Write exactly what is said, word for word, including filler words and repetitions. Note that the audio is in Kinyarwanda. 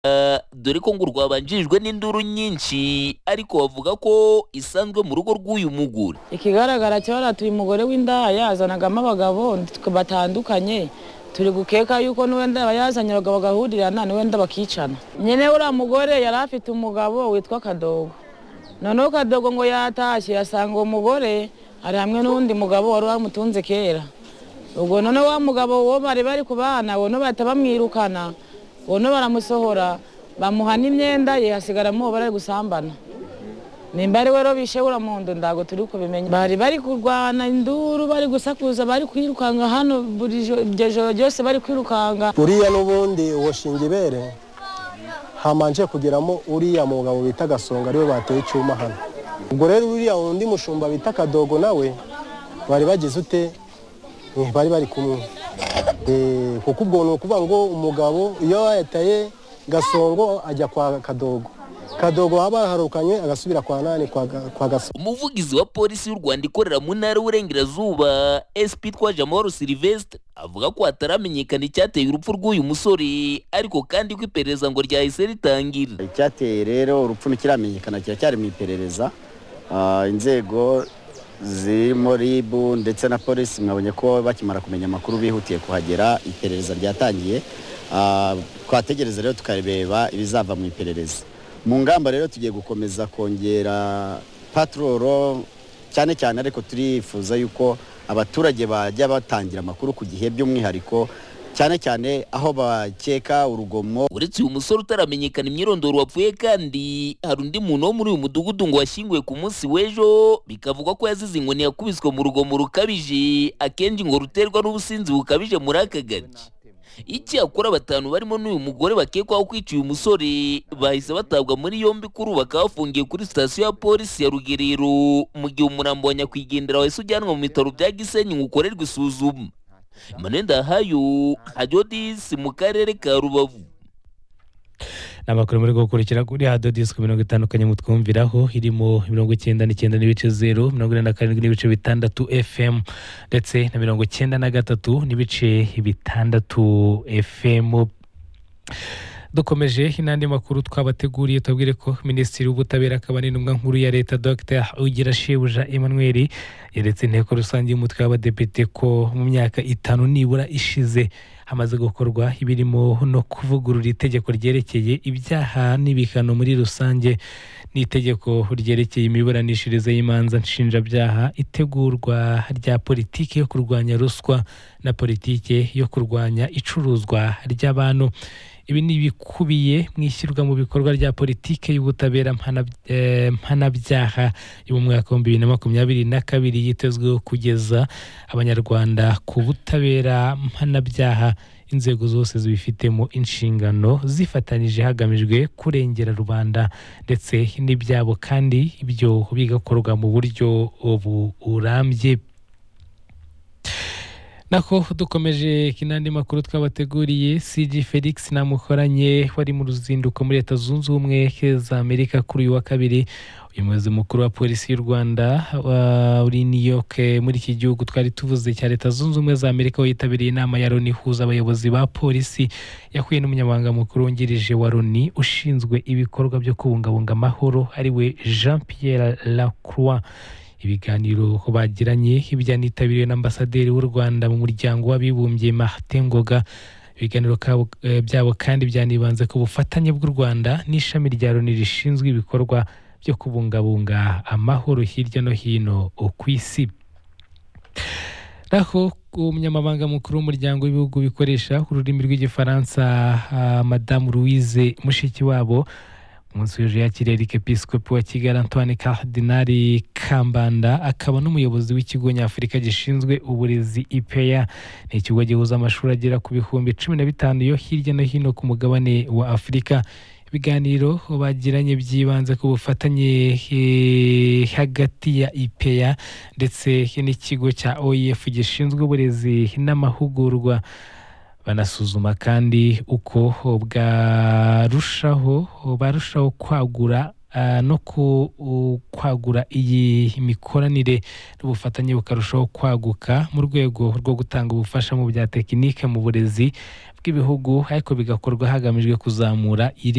dore ko ngo rwabanjirijwe n'induru nyinshi ariko bavuga ko isanzwe mu rugo rw'uyu mugore. Ikigaragara cyo baratuye umugore w'indaya yazanagamo abagabo batandukanye, turi gukeka yuko n'uwenda bayazanye abagabo bagahurirana n'uwenda bakicana. Nyene uriya mugore yari afite umugabo witwa Kadogo, noneho Kadogo ngo yatashye yasanga uwo mugore ari hamwe n'undi mugabo wari wamutunze kera. Ubwo noneho wa mugabo wo bari bari kubana wo no bahita bamwirukana, wono baramusohora bamuha n'imyenda ye hasigaramo bari gusambana. Nimba ari wero bishebura mu ndo ndago turi kubimenya. Bari bari kurwana induru, bari gusakuza, bari kwirukanga hano buri joro byose bari kwirukanga. Uriya n'ubundi uwo Shingibere hamanje kugeramo uriya mugabo bita Gasonga ariwe bateye icyuma hano. Ubwo rero uriya undi mushumba bita Kadogo nawe bari bagize ute bari bari kumwe. Eh kuko ubwo no kuvuga ngo umugabo iyo yataye Gasongo ajya kwa Kadogo, Kadogo haba harukanye agasubira kwa nani kwa, kwa Gasongo. Umuvugizi wa polisi y'u Rwanda ikorera mu ntara y'Uburengerazuba S P Twajamahoro Sylvestre avuga ko ataramenyekana icyateye urupfu rw'uyu musore, ariko kandi ko iperereza ngo ryahise ritangira. Icyateye rero urupfu ntikiramenyekana, cyari mu iperereza. Uh, inzego zirimo ribu ndetse na polisi mwabonye ko bakimara kumenya amakuru bihutiye kuhagera, iperereza ryatangiye. Uh, twategereza rero tukareba ibizava mu iperereza. Mu ngamba rero tugiye gukomeza kongera patrolo cyane cyane, ariko turifuza yuko abaturage bajya batangira amakuru ku gihe, by'umwihariko cyane cyane aho bakeka urugomo. Uretse uyu musore utaramenyekana imyirondoro wapfuye, kandi hari undi muntu wo muri uyu mudugudu ngo washyinguwe ku munsi w'ejo, bikavuga ko yazize inkoni yakubiswe mu rugomo rukabije, akenshi ngo ruterwa n'ubusinzi bukabije muri aka gace. Icyakora batanu barimo n'uyu mugore bakekwaho kwica uyu musore bahise batabwa muri yombi, kuri ubu bakaba bafungiye kuri sitasiyo ya polisi ya Rugerero, mu gihe umurambo wa nyakwigendera wahise ujyanwa mu bitaro bya Gisenyi ngo ukorerwe isuzuma. Emmanuel Ndahayo, Hadodis mu karere ka Rubavu. Namakuru muri gukurikira kuri Hadodis ku mirongo itandukanye mutwumviraho, irimo mirongo icyenda n'icyenda n'ibice zero, mirongo ine na karindwi n'ibice bitandatu F M ndetse na mirongo icyenda na gatatu n'ibice bitandatu F M. Dukomeje inandi makuru twabateguriye, tubwire ko Minisitiri w'Ubutabera akaba n'intumwa nkuru ya Leta Dr Ugirashebuja Emmanuel yeretse inteko rusange y'umutwe w'abadepite ko mu myaka itanu nibura ishize hamaze gukorwa ibirimo no kuvugurura itegeko ryerekeye ibyaha n'ibihano muri rusange, n'itegeko ryerekeye imiburanishirize y'imanza nshinjabyaha, itegurwa rya politiki yo kurwanya ruswa na politiki yo kurwanya icuruzwa ry'abantu. Ibi ni bikubiye mu ishyirwa mu bikorwa rya politiki y'ubutabera mpanabyaha yo mu mwaka wa bibiri na makumyabiri na kabiri, yitezweho kugeza abanyarwanda ku butabera mpanabyaha, inzego zose zibifitemo inshingano zifatanyije hagamijwe kurengera rubanda ndetse n'ibyabo, kandi ibyo bigakorwa mu buryo burambye. Nako dukomeje kinandi makuru twabateguriye, C G Felix Namuhoranye wari mu ruzinduko muri Leta Zunze Ubumwe za Amerika kuri uyu wa kabiri. Umuyobozi mukuru wa polisi y'u Rwanda uri New York muri iki gihugu twari tuvuze cya Leta Zunze Ubumwe za Amerika, witabiriye inama ya Loni ihuza abayobozi ba polisi, yahuye n'umunyamabanga mukuru wungirije wa Loni ushinzwe ibikorwa byo kubungabunga amahoro ariwe Jean Pierre Lacroix. Ibiganiro bagiranye ibyanitabiriwe na ambasaderi w'u Rwanda mu muryango w'abibumbye Martin Ngoga. Ibiganiro byabo kandi byanibanze ku bufatanye bw'u Rwanda n'ishami rya Loni rishinzwe ibikorwa byo kubungabunga amahoro hirya no hino ku isi. Naho umunyamabanga mukuru w'umuryango w'ibihugu bikoresha ururimi rw'igifaransa uh, Madame Louise Mushikiwabo umunsi w'ejo yakiriye Arikepiskopi wa Kigali Antoine Cardinal Kambanda, akaba n'umuyobozi w'ikigo nyafurika gishinzwe uburezi I P E A. Ni ikigo gihuza amashuri agera ku bihumbi cumi na bitanu yo hirya no hino ku mugabane wa Afurika. Ibiganiro bagiranye byibanze ku bufatanye hagati ya I P E A ndetse n'ikigo cya O I F gishinzwe uburezi n'amahugurwa. Banasuzuma kandi uko bwarushaho barushaho kwagura uh, no ku, uh, kwagura iyi mikoranire n'ubufatanye bukarushaho kwaguka mu rwego rwo gutanga ubufasha mu bya tekinike mu burezi bw'ibihugu ariko bigakorwa hagamijwe kuzamura ire